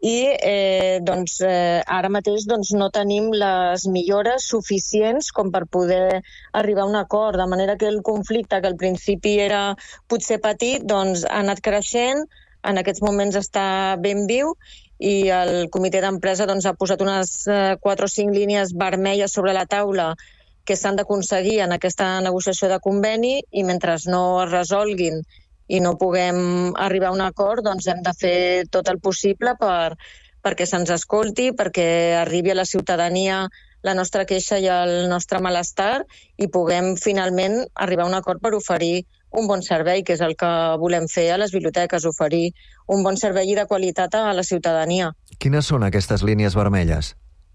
ara mateix no tenim les millores suficients com per poder arribar a un acord, de manera que el conflicte, que al principi era potser petit, ha anat creixent, en aquests moments està ben viu, i el comitè d'empresa ha posat unes 4 o 5 línies vermelles sobre la taula que s'han d'aconseguir en aquesta negociació de conveni, i mentre no es resolguin i no puguem arribar a un acord, hem de fer tot el possible perquè se'ns escolti, perquè arribi a la ciutadania la nostra queixa i el nostre malestar i puguem finalment arribar a un acord per oferir un bon servei, que és el que volem fer a les biblioteques, oferir un bon servei i de qualitat a la ciutadania. Quines són aquestes línies vermelles?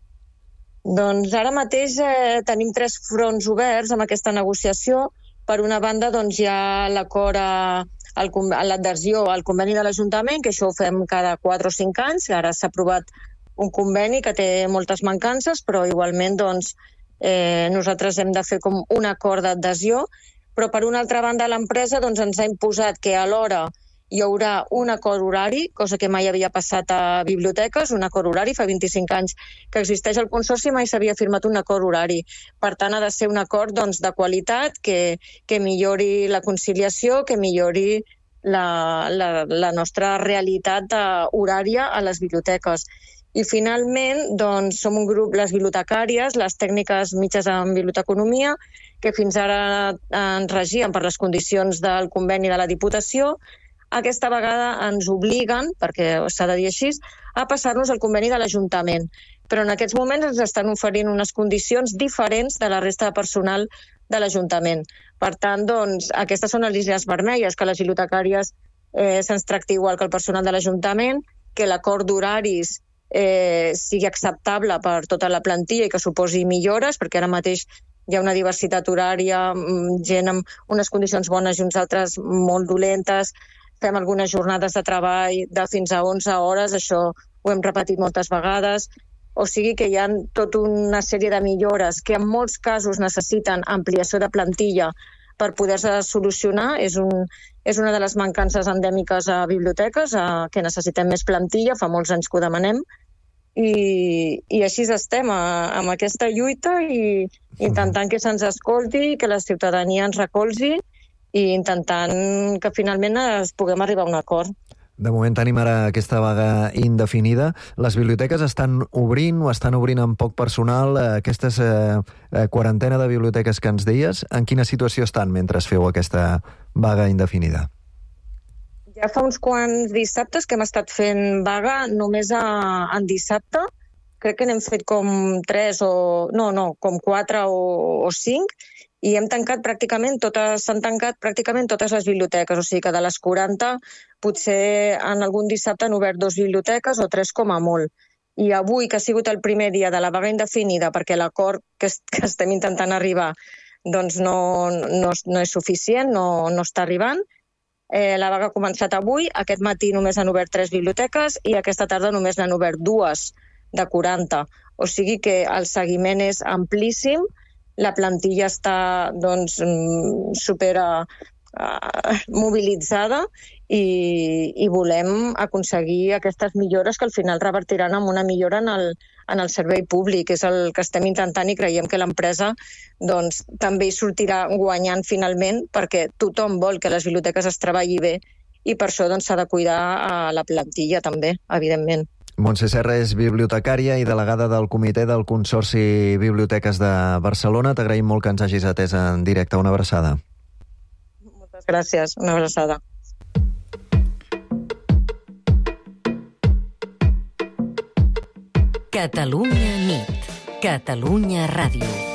Doncs ara mateix tenim 3 fronts oberts amb aquesta negociació. Per una banda, hi ha l'acord a l'adhesió al conveni de l'Ajuntament, que això ho fem cada 4 o 5 anys, ara s'ha aprovat un conveni que té moltes mancances, però igualment nosaltres hem de fer com un acord d'adhesió. Però per una altra banda l'empresa ens ha imposat que alhora hi haurà un acord horari, cosa que mai havia passat a biblioteques, un acord horari. Fa 25 anys que existeix el Consorci, mai s'havia firmat un acord horari. Per tant, ha de ser un acord de qualitat, que millori la conciliació, que millori la nostra realitat horària a les biblioteques. I finalment, som un grup, les bibliotecàries, les tècniques mitges en biblioteconomia, que fins ara ens regien per les condicions del conveni de la Diputació. Aquesta vegada ens obliguen, perquè s'ha de dir així, a passar-nos al conveni de l'Ajuntament. Però en aquests moments ens estan oferint unes condicions diferents de la resta de personal de l'Ajuntament. Per tant, aquestes són les línies vermelles, que les bibliotecàries se'ns tracti igual que el personal de l'Ajuntament, que l'acord d'horaris sigui acceptable per tota la plantilla i que suposi millores, perquè ara mateix hi ha una diversitat horària, gent amb unes condicions bones i uns altres molt dolentes. Fem algunes jornades de treball de fins a 11 hores, això ho hem repetit moltes vegades. O sigui que hi ha tota una sèrie de millores que en molts casos necessiten ampliació de plantilla per poder-se solucionar. És una de les mancances endèmiques a biblioteques, que necessitem més plantilla, fa molts anys que ho demanem. I així estem, amb aquesta lluita i intentant que se'ns escolti, que la ciutadania ens recolzi i intentant que finalment puguem arribar a un acord. De moment tenim ara aquesta vaga indefinida. Les biblioteques estan obrint o estan obrint amb poc personal? Aquesta quarantena de biblioteques que ens deies, en quina situació estan mentre feu aquesta vaga indefinida? Ja fa uns quants dissabtes que hem estat fent vaga, només en dissabte. Crec que n'hem fet com 4 o 5, i s'han tancat pràcticament totes les biblioteques. O sigui que de les 40, potser en algun dissabte han obert 2 biblioteques o 3 com a molt. I avui, que ha sigut el primer dia de la vaga indefinida, perquè l'acord que estem intentant arribar no és suficient, no està arribant. La vaga ha començat avui, aquest matí només han obert 3 biblioteques i aquesta tarda només n'han obert 2 de 40. O sigui que el seguiment és amplíssim, la plantilla està super mobilitzada i volem aconseguir aquestes millores que al final revertiran en una millora en el servei públic. És el que estem intentant i creiem que l'empresa també hi sortirà guanyant finalment, perquè tothom vol que les biblioteques es treballi bé i per això s'ha de cuidar a la plantilla també, evidentment. Montse Serra és bibliotecària i delegada del Comitè del Consorci Biblioteques de Barcelona. T'agraïm molt que ens hagis atès en directe. Una abraçada. Moltes gràcies. Una abraçada. Catalunya nit. Catalunya Ràdio.